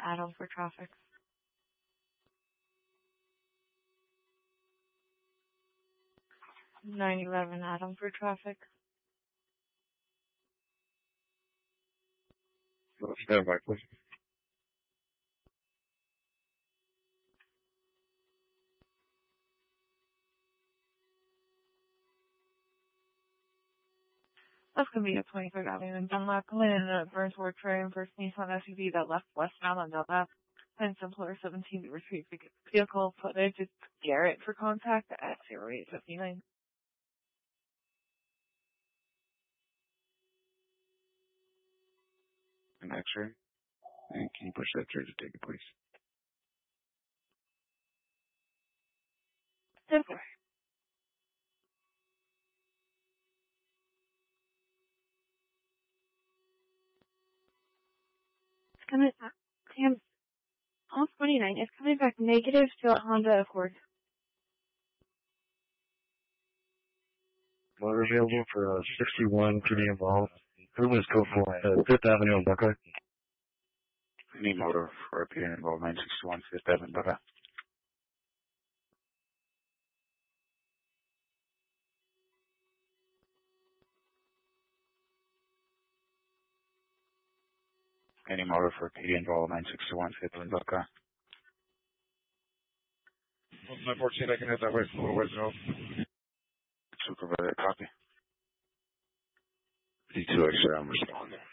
Adam for traffic. 911 Adam for traffic. Stand by, please. That's going to be a 25 Avenue Dunlap Lane in a Burnsworth train first Nissan SUV that left westbound on Dunlap. And Simpler 17 to retrieve vehicle footage. It's Garrett for contact at 0859. An X-ray? And can you push that trigger to take it, please? Simpler. It's coming back. Damn. On 29, it's coming back negative to Honda Accord. Motor available for 61 PD involved. Who is code for 5th Avenue in Buckeye? Any motor for PD involved 961 5th Avenue, Buckeye. Any motor for PD involved 961 5th Avenue, Buckeye. Well, my 14, I can hit that way for where's it off? Supervisor, copy. D2 X-ray, I'm responding.